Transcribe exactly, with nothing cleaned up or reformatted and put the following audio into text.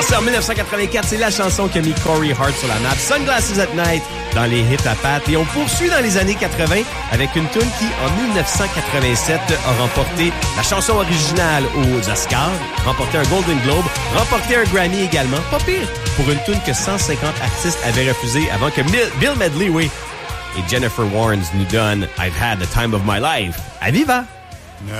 Ça, en dix-neuf cent quatre-vingt-quatre, c'est la chanson qui a mis Corey Hart sur la map. Sunglasses at Night dans les hits à pattes. Et on poursuit dans les années quatre-vingt avec une tune qui, en dix-neuf cent quatre-vingt-sept, a remporté la chanson originale aux Oscars, remporté un Golden Globe, remporté un Grammy également. Pas pire pour une tune que cent cinquante artistes avaient refusé avant que Bill Medley, oui, et Jennifer Warnes nous donnent I've Had the Time of My Life. À Viva!